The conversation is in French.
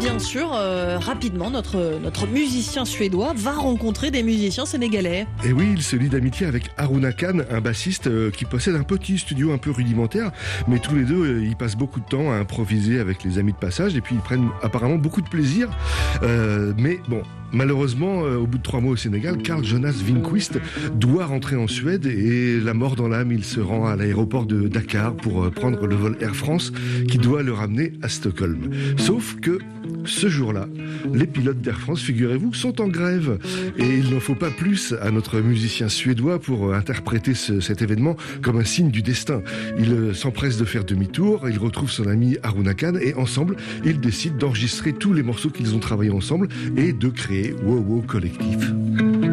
bien sûr, rapidement, notre musicien suédois va rencontrer des musiciens sénégalais. Et oui, il se lie d'amitié avec Haruna Khan, un bassiste qui possède un petit studio un peu rudimentaire, mais tous les deux, ils passent beaucoup de temps à improviser avec les amis de passage, et puis ils prennent apparemment beaucoup de plaisir. Mais bon, malheureusement, au bout de 3 mois au Sénégal, Carl Jonas Winquist doit rentrer en Suède, et la mort dans l'âme, il se rend à l'aéroport de Dakar pour prendre le vol Air France qui doit le ramener à Stockholm. Sauf que ce jour-là, les pilotes d'Air France, figurez-vous, sont en grève. Et il n'en faut pas plus à notre musicien suédois pour interpréter cet événement comme un signe du destin. Il s'empresse de faire demi-tour, il retrouve son ami Haruna Khan, et ensemble, ils décident d'enregistrer tous les morceaux qu'ils ont travaillés ensemble et de créer Wow Wow Collectif.